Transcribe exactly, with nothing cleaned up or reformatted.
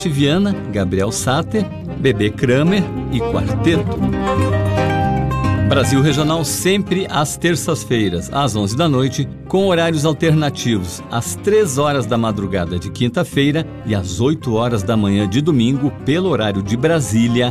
Viana, Gabriel Sater, Bebê Kramer e Quarteto. Brasil Regional sempre às terças-feiras, às onze da noite, com horários alternativos, às três horas da madrugada de quinta-feira e às oito horas da manhã de domingo, pelo horário de Brasília,